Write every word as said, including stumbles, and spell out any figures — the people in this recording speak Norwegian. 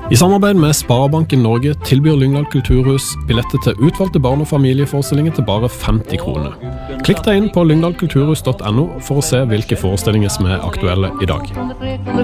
I samarbeid med Sparebanken Norge tilbyr Lyngdal Kulturhus billetter til utvalgte barn- og familieforestillinger til bare femti kroner. Klikk deg inn på lyngdal kulturhus punktum no for å se hvilke forestillinger som er aktuelle i dag.